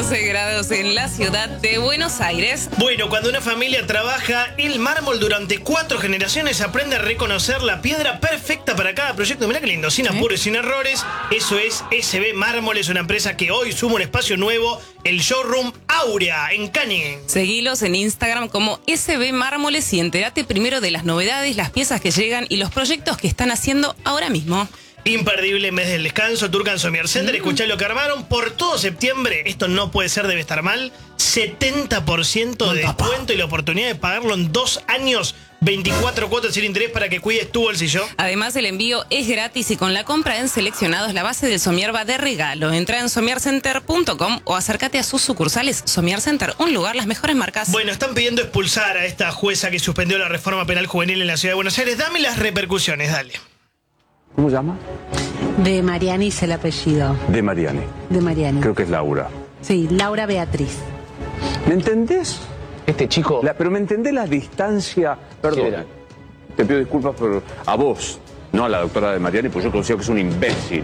14 grados en la ciudad de Buenos Aires. Bueno, cuando una familia trabaja el mármol durante 4 generaciones, aprende a reconocer la piedra perfecta para cada proyecto. Mirá qué lindo, sin apuros y sin errores. Eso es SB Mármol, es una empresa que hoy suma un espacio nuevo, el showroom Aurea, en Canning. Seguilos en Instagram como SB Mármoles y entérate primero de las novedades, las piezas que llegan y los proyectos que están haciendo ahora mismo. Imperdible mes del descanso, Turcan Somier Center. Escuchá lo que armaron por todo septiembre. Esto no puede ser, debe estar mal. 70% de descuento y la oportunidad de pagarlo en 2 años. 24 cuotas sin interés para que cuides tu bolsillo. Además, el envío es gratis y con la compra en seleccionados la base del Somier va de regalo. Entra en somiercenter.com o acércate a sus sucursales. Somier Center, un lugar, las mejores marcas. Bueno, están pidiendo expulsar a esta jueza que suspendió la reforma penal juvenil en la ciudad de Buenos Aires. Dame las repercusiones, dale. ¿Cómo se llama? De Mariani es el apellido. De Mariani. De Mariani. Creo que es Laura. Sí, Laura Beatriz. ¿Me entendés? Este chico... Pero ¿me entendés la distancia? Perdón. Te pido disculpas pero a vos, no a la doctora de Mariani, porque yo considero que es un imbécil.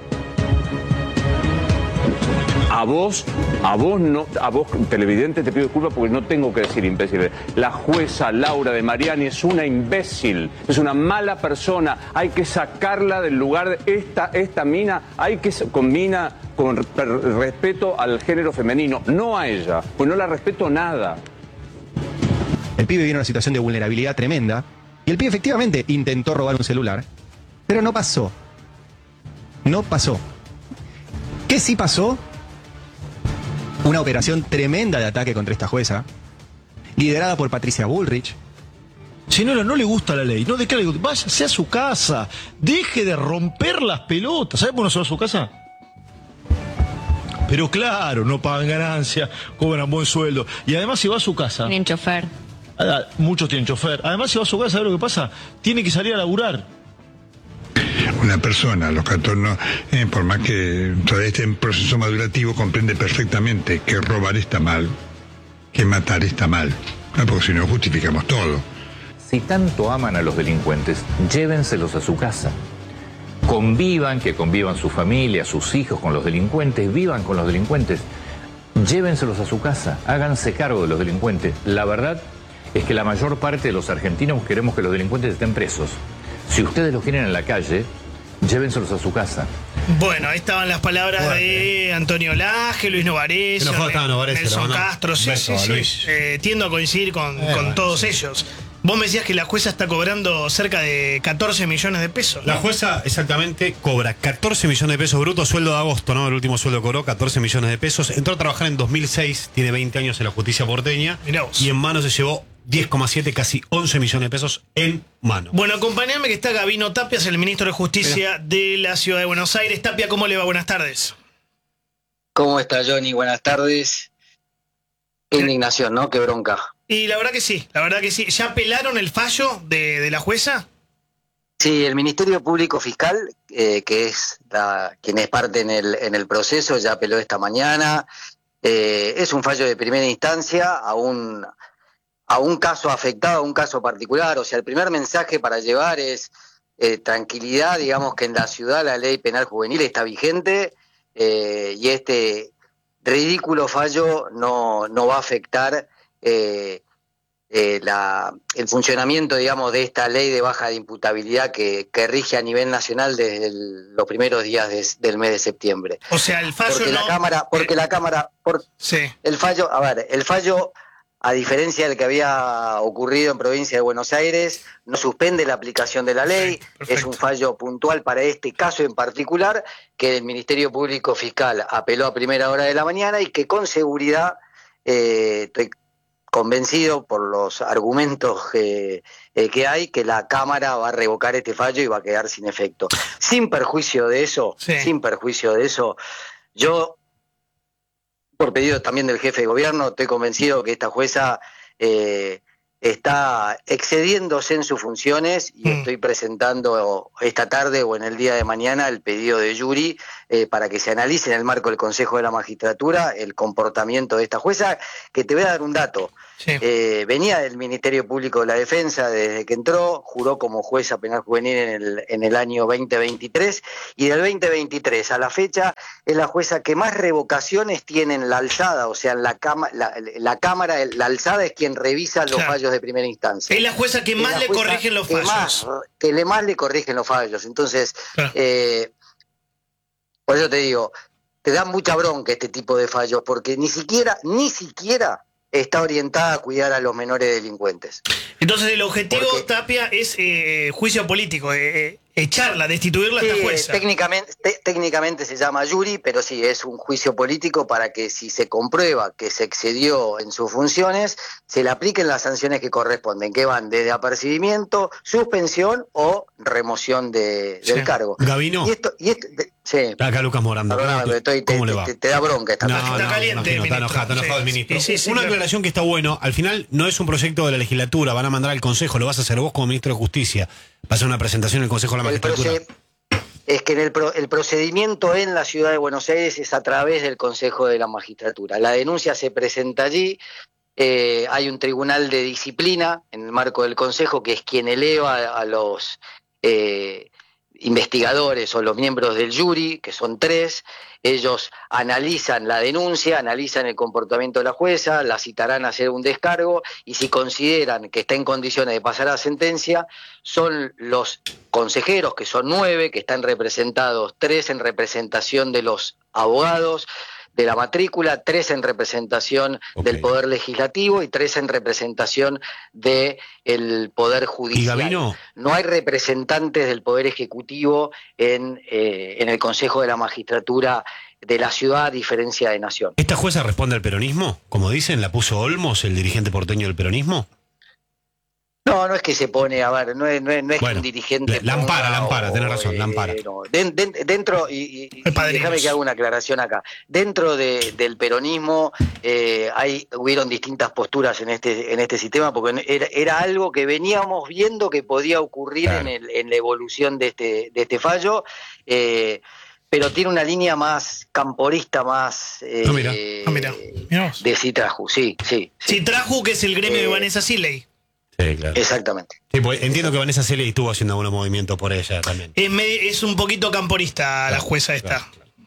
A vos no, a vos, televidente, te pido disculpas porque no tengo que decir imbécil. La jueza Laura de Mariani es una imbécil, es una mala persona. Hay que sacarla del lugar de esta mina, hay que con respeto al género femenino, no a ella, pues no la respeto nada. El pibe viene en una situación de vulnerabilidad tremenda y el pibe efectivamente intentó robar un celular, pero no pasó. No pasó. ¿Qué sí pasó? Una operación tremenda de ataque contra esta jueza, liderada por Patricia Bullrich. Señora, no le gusta la ley, no declare, váyase a su casa, deje de romper las pelotas. ¿Sabe por qué no se va a su casa? Pero claro, no pagan ganancia, cobran buen sueldo. Y además si va a su casa... Tienen chofer. Muchos tienen chofer. Además si va a su casa, ¿sabe lo que pasa? Tiene que salir a laburar. Una persona a los 14, por más que todavía esté en proceso madurativo, comprende perfectamente que robar está mal, que matar está mal, ¿no? Porque si no justificamos todo. Si tanto aman a los delincuentes, llévenselos a su casa. Que convivan su familia, sus hijos con los delincuentes, vivan con los delincuentes. Llévenselos a su casa, háganse cargo de los delincuentes. La verdad es que la mayor parte de los argentinos queremos que los delincuentes estén presos. Si ustedes los quieren en la calle, llévenselos a su casa. Bueno, ahí estaban las palabras de Antonio Laje, Luis Novarecio, Nelson Castro. Sí. Tiendo a coincidir con todos ellos. Vos me decías que la jueza está cobrando cerca de 14 millones de pesos, ¿no? La jueza exactamente cobra 14 millones de pesos brutos, sueldo de agosto, ¿no? El último sueldo cobró 14 millones de pesos. Entró a trabajar en 2006, tiene 20 años en la justicia porteña. Mirá vos. Y en mano se llevó 10,7, casi 11 millones de pesos en mano. Bueno, acompañame que está Gabino Tapias, el ministro de Justicia de la Ciudad de Buenos Aires. Tapia, ¿cómo le va? Buenas tardes. ¿Cómo está, Johnny? Buenas tardes. Qué indignación, ¿no? Qué bronca. Y la verdad que sí. ¿Ya apelaron el fallo de la jueza? Sí, el Ministerio Público Fiscal, que es quien es parte en el proceso, ya apeló esta mañana. Es un fallo de primera instancia a un caso afectado, a un caso particular. O sea, el primer mensaje para llevar es tranquilidad, digamos que en la ciudad la ley penal juvenil está vigente y este ridículo fallo no va a afectar el funcionamiento, digamos, de esta ley de baja de imputabilidad que rige a nivel nacional desde los primeros días del mes de septiembre. O sea, el fallo el fallo, a diferencia del que había ocurrido en provincia de Buenos Aires, no suspende la aplicación de la ley. Perfecto. Es un fallo puntual para este caso en particular, que el Ministerio Público Fiscal apeló a primera hora de la mañana y que con seguridad, estoy convencido por los argumentos que hay, que la Cámara va a revocar este fallo y va a quedar sin efecto. Sin perjuicio de eso, yo, por pedido también del jefe de gobierno, estoy convencido que esta jueza está excediéndose en sus funciones y estoy presentando esta tarde o en el día de mañana el pedido de Yuri para que se analice en el marco del Consejo de la Magistratura el comportamiento de esta jueza, que te voy a dar un dato. Sí. Venía del Ministerio Público de la Defensa desde que entró, juró como jueza penal juvenil en el año 2023, y del 2023 a la fecha es la jueza que más revocaciones tiene en la alzada, o sea, en la Cámara, la alzada es quien revisa los fallos de primera instancia. Es la jueza que más le corrigen los fallos. Que más le corrigen los fallos. Entonces, por eso te digo, te da mucha bronca este tipo de fallos, porque ni siquiera está orientada a cuidar a los menores delincuentes. Entonces el objetivo, Tapia, es juicio político, echarla, destituirla a esta jueza. Técnicamente se llama jury, pero sí, es un juicio político para que si se comprueba que se excedió en sus funciones, se le apliquen las sanciones que corresponden, que van desde apercibimiento, suspensión o remoción del cargo. Gabino. Sí. Acá Lucas Morando. ¿Cómo le va? Te da bronca esta Está caliente. Está enojado el ministro. Sí, Una aclaración que está bueno. Al final no es un proyecto de la legislatura, van a mandar al Consejo, lo vas a hacer vos como ministro de Justicia. Va a ser una presentación en el Consejo de la Magistratura. Es que el procedimiento en la Ciudad de Buenos Aires es a través del Consejo de la Magistratura. La denuncia se presenta allí. Hay un tribunal de disciplina en el marco del Consejo que es quien eleva a los investigadores o los miembros del jury, que son 3, ellos analizan la denuncia, analizan el comportamiento de la jueza, la citarán a hacer un descargo y si consideran que está en condiciones de pasar a la sentencia, son los consejeros, que son 9, que están representados, 3 en representación de los abogados de la matrícula, 3 en representación del Poder Legislativo y 3 en representación del Poder Judicial. ¿Y Gabino? No hay representantes del Poder Ejecutivo en el Consejo de la Magistratura de la ciudad, a diferencia de Nación. ¿Esta jueza responde al peronismo? Como dicen, ¿la puso Olmos, el dirigente porteño del peronismo? No es que se pone, a ver, no es que un dirigente... La ampara, tenés razón, la ampara. Dentro, y déjame que haga una aclaración acá, dentro del peronismo hubieron distintas posturas en este sistema, porque era algo que veníamos viendo que podía ocurrir en la evolución de este fallo, pero tiene una línea más camporista, más de Citraju, sí. Citraju, que es el gremio de Vanessa Siley. Sí, claro. Exactamente. Sí, pues entiendo que Vanessa Siley estuvo haciendo algunos movimientos por ella también. Es un poquito camporista la jueza esta.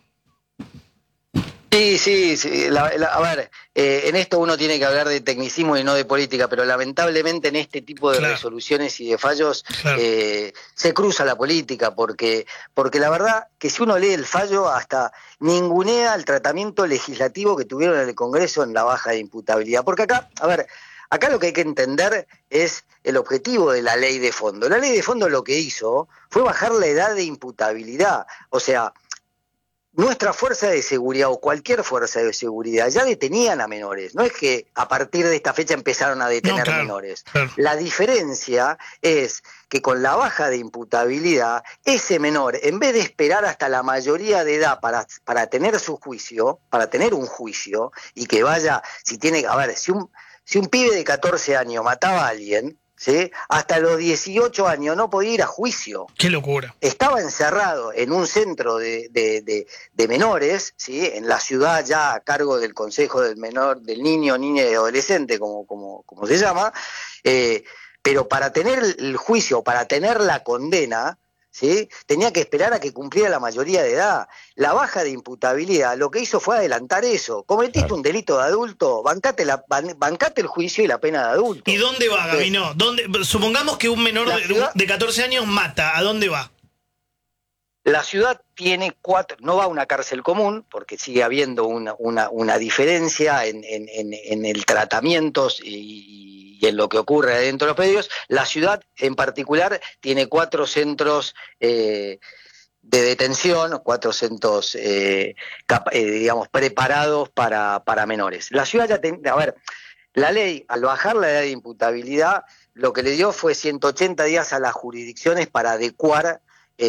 Sí. A ver, en esto uno tiene que hablar de tecnicismo y no de política, pero lamentablemente en este tipo de resoluciones y de fallos se cruza la política, porque la verdad que si uno lee el fallo hasta ningunea el tratamiento legislativo que tuvieron en el Congreso en la baja de imputabilidad. Porque acá lo que hay que entender es el objetivo de la ley de fondo. La ley de fondo lo que hizo fue bajar la edad de imputabilidad. O sea, nuestra fuerza de seguridad o cualquier fuerza de seguridad ya detenían a menores. No es que a partir de esta fecha empezaron a detener menores. Claro. La diferencia es que con la baja de imputabilidad, ese menor, en vez de esperar hasta la mayoría de edad para tener su juicio, para tener un juicio, y que vaya, si un pibe de 14 años mataba a alguien, ¿sí?, hasta los 18 años no podía ir a juicio. ¡Qué locura! Estaba encerrado en un centro de menores, ¿sí?, en la ciudad, ya a cargo del Consejo del Niño y Adolescente, como se llama, pero para tener el juicio, para tener la condena, ¿sí?, tenía que esperar a que cumpliera la mayoría de edad. La baja de imputabilidad lo que hizo fue adelantar eso. Cometiste un delito de adulto, bancate el juicio y la pena de adulto. ¿Y dónde va, Gabino? Supongamos que un menor de 14 años mata, ¿a dónde va? La ciudad tiene 4, no va a una cárcel común, porque sigue habiendo una diferencia en el tratamiento y en lo que ocurre dentro de los predios. La ciudad en particular tiene 4 centros de detención, 4 centros digamos preparados para menores. La ciudad ya la ley, al bajar la edad de imputabilidad, lo que le dio fue 180 días a las jurisdicciones para adecuar,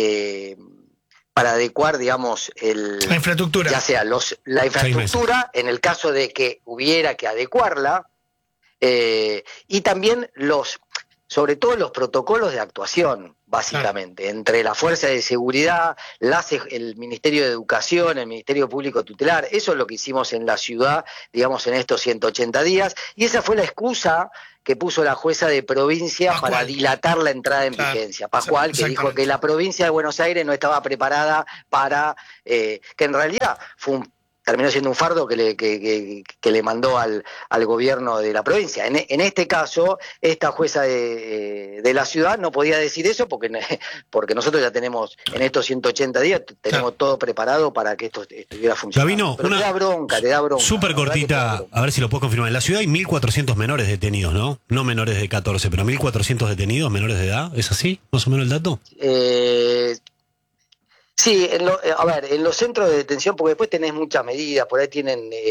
digamos, la infraestructura. Ya sea la infraestructura, en el caso de que hubiera que adecuarla, y también sobre todo los protocolos de actuación, básicamente, entre la Fuerza de Seguridad, el Ministerio de Educación, el Ministerio Público Tutelar. Eso es lo que hicimos en la ciudad, digamos, en estos 180 días, y esa fue la excusa que puso la jueza de provincia para dilatar la entrada en vigencia. Pascual, que dijo que la provincia de Buenos Aires no estaba preparada para, que en realidad terminó siendo un fardo que le mandó al gobierno de la provincia. En este caso, esta jueza de la ciudad no podía decir eso porque nosotros ya tenemos, en estos 180 días, tenemos todo preparado para que esto estuviera funcionando. Gabino, Pero te da bronca. Súper cortita, a ver si lo puedo confirmar. En la ciudad hay 1.400 menores detenidos, ¿no? No menores de 14, pero 1.400 detenidos, menores de edad. ¿Es así, más o menos el dato? Sí, en los centros de detención, porque después tenés muchas medidas, por ahí tienen